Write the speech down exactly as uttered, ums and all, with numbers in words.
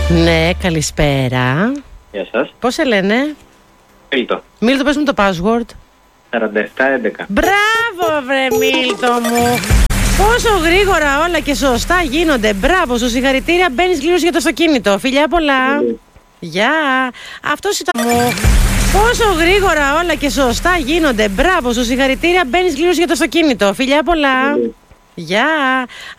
Ναι, καλησπέρα. Γεια σας. Πώς σε λένε? Μίλτο. Μίλτο, πες μου το password. σαράντα επτά έντεκα. Μπράβο βρε Μίλτο μου. Πόσο γρήγορα όλα και σωστά γίνονται. Μπράβο σου, συγχαρητήρια. Μπαίνεις γλύρος για το αυτοκίνητο. Φιλιά πολλά. Γεια. Αυτός ήταν μου. Πόσο γρήγορα όλα και σωστά γίνονται. Μπράβο σου, συγχαρητήρια. Μπαίνεις γλύρος για το αυτοκίνητο. Φιλιά πολλά. Γεια.